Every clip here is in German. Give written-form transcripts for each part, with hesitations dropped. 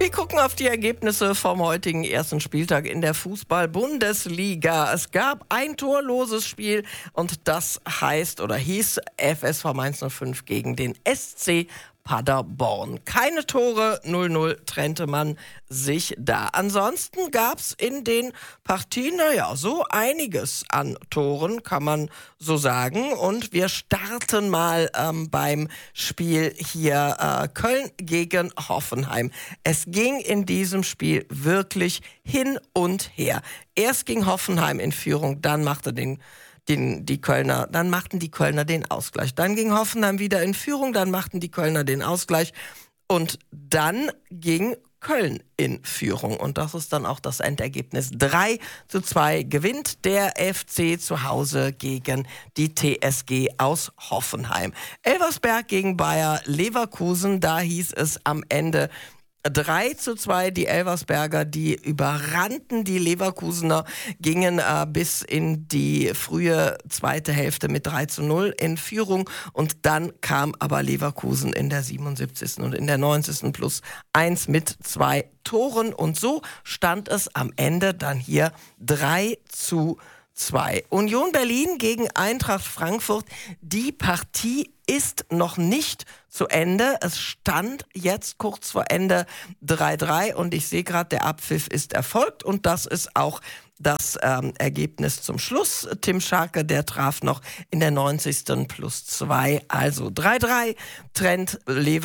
Wir gucken auf die Ergebnisse vom heutigen ersten Spieltag in der Fußball-Bundesliga. Es gab ein torloses Spiel und das heißt oder hieß FSV Mainz 05 gegen den SC Paderborn. Keine Tore, 0-0 trennte man sich da. Ansonsten gab es in den Partien, so einiges an Toren, kann man so sagen. Und wir starten mal beim Spiel hier Köln gegen Hoffenheim. Es ging in diesem Spiel wirklich hin und her. Erst ging Hoffenheim in Führung, dann machten die Kölner den Ausgleich. Dann ging Hoffenheim wieder in Führung, dann machten die Kölner den Ausgleich und dann ging Köln in Führung. Und das ist dann auch das Endergebnis. 3:2 gewinnt der FC zu Hause gegen die TSG aus Hoffenheim. Elversberg gegen Bayer Leverkusen, da hieß es am Ende 3:2, die Elversberger, die überrannten die Leverkusener, gingen bis in die frühe zweite Hälfte mit 3:0 in Führung und dann kam aber Leverkusen in der 77. und in der 90. +1 mit 2 Toren und so stand es am Ende dann hier 3:2. Union Berlin gegen Eintracht Frankfurt. Die Partie ist noch nicht zu Ende. Es stand jetzt kurz vor Ende 3:3 und ich sehe gerade, der Abpfiff ist erfolgt und das ist auch das Ergebnis zum Schluss. Tim Scharke, der traf noch in der 90. +2, also 3:3 trennt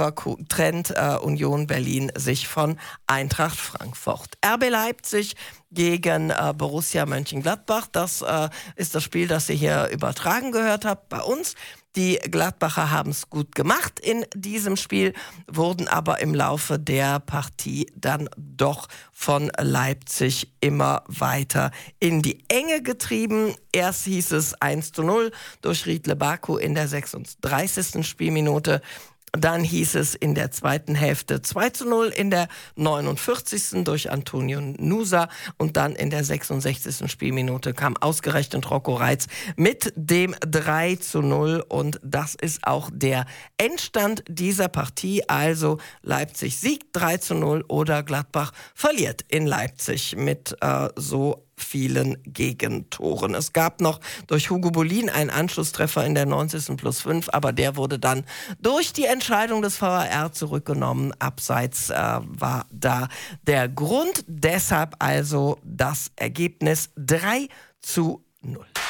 Union Berlin sich von Eintracht Frankfurt. RB Leipzig gegen Borussia Mönchengladbach, das ist das Spiel, das ihr hier übertragen gehört habt bei uns. Die Gladbacher haben es gut gemacht in diesem Spiel, wurden aber im Laufe der Partie dann doch von Leipzig immer weiter in die Enge getrieben. Erst hieß es 1:0 durch Riedle Baku in der 36. Spielminute. Dann hieß es in der zweiten Hälfte 2:0 in der 49. durch Antonio Nusa und dann in der 66. Spielminute kam ausgerechnet Rocco Reitz mit dem 3:0 und das ist auch der Endstand dieser Partie. Also Leipzig siegt 3:0 oder Gladbach verliert in Leipzig mit so vielen Gegentoren. Es gab noch durch Hugo Bolin einen Anschlusstreffer in der 90. +5, aber der wurde dann durch die Entscheidung des VAR zurückgenommen. Abseits war da der Grund. Deshalb also das Ergebnis 3:0.